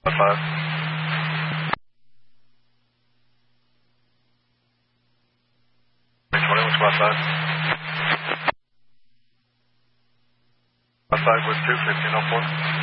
Boa tarde. Muito boa tarde. Boa tarde, você, não posso.